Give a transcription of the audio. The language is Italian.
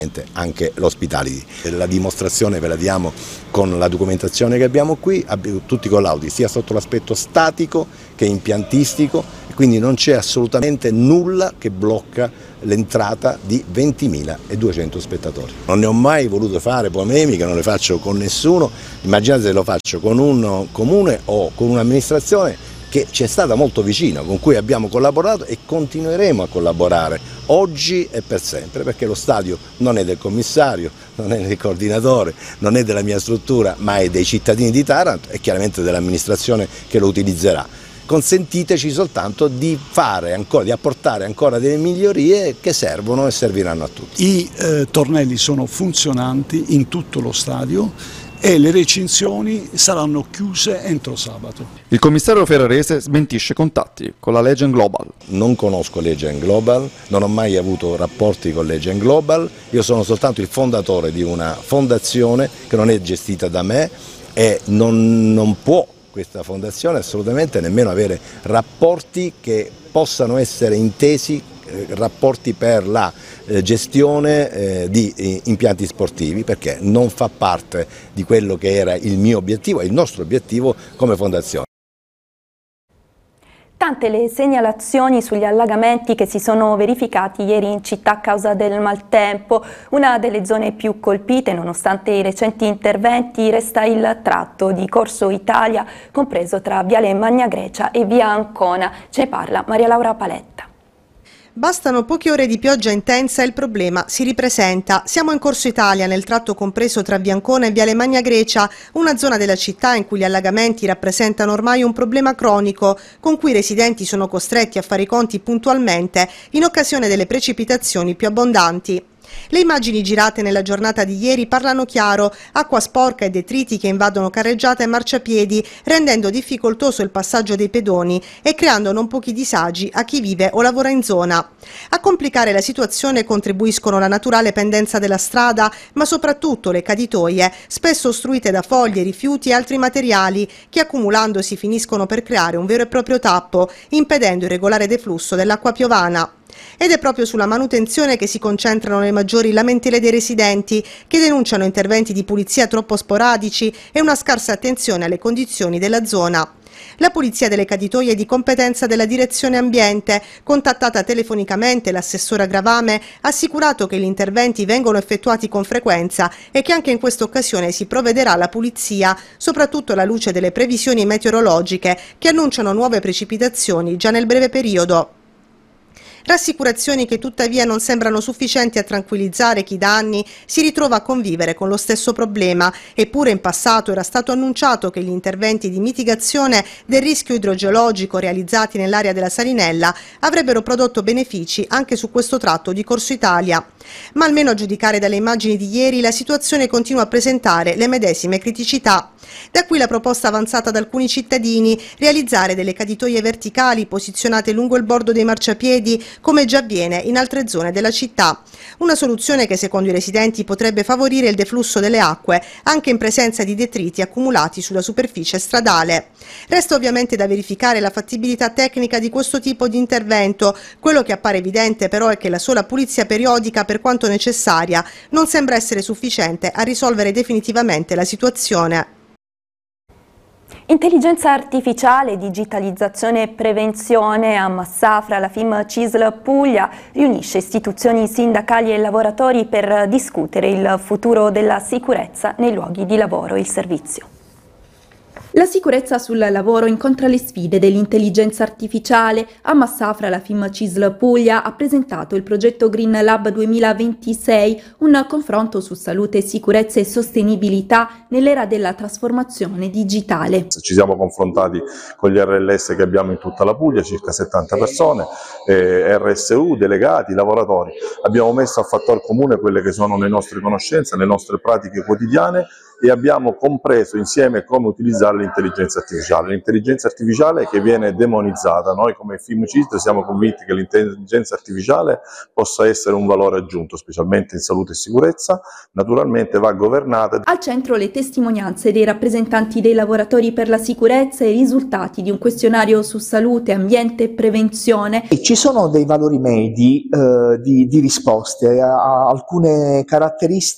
anche l'ospitality. La dimostrazione ve la diamo con la documentazione che abbiamo qui, tutti i collauti, sia sotto l'aspetto statico che impiantistico, quindi non c'è assolutamente nulla che blocca l'entrata di 20.200 spettatori. Non ne ho mai voluto fare polemiche, non le faccio con nessuno, immaginate se lo faccio con un comune o con un'amministrazione che ci è stata molto vicina, con cui abbiamo collaborato e continueremo a collaborare oggi e per sempre, perché lo stadio non è del commissario, non è del coordinatore, non è della mia struttura, ma è dei cittadini di Taranto e chiaramente dell'amministrazione che lo utilizzerà. Consentiteci soltanto di apportare ancora delle migliorie che servono e serviranno a tutti. I tornelli sono funzionanti in tutto lo stadio e le recinzioni saranno chiuse entro sabato. Il commissario ferrarese smentisce contatti con la Legend Global. Non conosco Legend Global, non ho mai avuto rapporti con Legend Global, io sono soltanto il fondatore di una fondazione che non è gestita da me e non può questa fondazione assolutamente nemmeno avere rapporti che possano essere intesi rapporti per la gestione di impianti sportivi, perché non fa parte di quello che era il mio obiettivo e il nostro obiettivo come fondazione. Tante le segnalazioni sugli allagamenti che si sono verificati ieri in città a causa del maltempo. Una delle zone più colpite, nonostante i recenti interventi, resta il tratto di Corso Italia, compreso tra Viale Magna Grecia e Via Ancona. Ce ne parla Maria Laura Paletta. Bastano poche ore di pioggia intensa e il problema si ripresenta. Siamo in Corso Italia, nel tratto compreso tra Via Ancona e Viale Magna Grecia, una zona della città in cui gli allagamenti rappresentano ormai un problema cronico, con cui i residenti sono costretti a fare i conti puntualmente in occasione delle precipitazioni più abbondanti. Le immagini girate nella giornata di ieri parlano chiaro: acqua sporca e detriti che invadono carreggiata e marciapiedi, rendendo difficoltoso il passaggio dei pedoni e creando non pochi disagi a chi vive o lavora in zona. A complicare la situazione contribuiscono la naturale pendenza della strada, ma soprattutto le caditoie, spesso ostruite da foglie, rifiuti e altri materiali, che accumulandosi finiscono per creare un vero e proprio tappo, impedendo il regolare deflusso dell'acqua piovana. Ed è proprio sulla manutenzione che si concentrano le maggiori lamentele dei residenti, che denunciano interventi di pulizia troppo sporadici e una scarsa attenzione alle condizioni della zona. La pulizia delle caditoie è di competenza della Direzione Ambiente. Contattata telefonicamente, l'assessora Gravame ha assicurato che gli interventi vengono effettuati con frequenza e che anche in questa occasione si provvederà alla pulizia, soprattutto alla luce delle previsioni meteorologiche che annunciano nuove precipitazioni già nel breve periodo. Rassicurazioni che tuttavia non sembrano sufficienti a tranquillizzare chi da anni si ritrova a convivere con lo stesso problema, eppure in passato era stato annunciato che gli interventi di mitigazione del rischio idrogeologico realizzati nell'area della Salinella avrebbero prodotto benefici anche su questo tratto di Corso Italia. Ma almeno a giudicare dalle immagini di ieri la situazione continua a presentare le medesime criticità. Da qui la proposta avanzata da alcuni cittadini: realizzare delle caditoie verticali posizionate lungo il bordo dei marciapiedi, come già avviene in altre zone della città. Una soluzione che secondo i residenti potrebbe favorire il deflusso delle acque, anche in presenza di detriti accumulati sulla superficie stradale. Resta ovviamente da verificare la fattibilità tecnica di questo tipo di intervento. Quello che appare evidente però è che la sola pulizia periodica, per quanto necessaria, non sembra essere sufficiente a risolvere definitivamente la situazione. Intelligenza artificiale, digitalizzazione e prevenzione. A Massafra la FIM CISL Puglia riunisce istituzioni sindacali e lavoratori per discutere il futuro della sicurezza nei luoghi di lavoro e il servizio. La sicurezza sul lavoro incontra le sfide dell'intelligenza artificiale. A Massafra la FIM CISL Puglia ha presentato il progetto Green Lab 2026, un confronto su salute, sicurezza e sostenibilità nell'era della trasformazione digitale. Ci siamo confrontati con gli RLS che abbiamo in tutta la Puglia, circa 70 persone, RSU, delegati, lavoratori. Abbiamo messo a fattor comune quelle che sono le nostre conoscenze, le nostre pratiche quotidiane e abbiamo compreso insieme come utilizzare l'intelligenza artificiale. L'intelligenza artificiale che viene demonizzata. Noi come FIM CISL siamo convinti che l'intelligenza artificiale possa essere un valore aggiunto, specialmente in salute e sicurezza, naturalmente va governata. Al centro le testimonianze dei rappresentanti dei lavoratori per la sicurezza e i risultati di un questionario su salute, ambiente e prevenzione. Ci sono dei valori medi di risposte a alcune caratteristiche